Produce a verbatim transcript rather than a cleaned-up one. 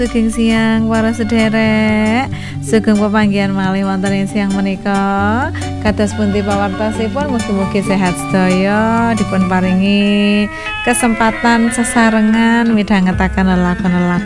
Sugeng siang para sederek, sugeng pepanggihan malih wonten ing siang menika. Kados pundi pawartosipun, mugi-mugi sehat sedaya, dipun paringi kesempatan sesarengan midhangetaken lelagon-lelagon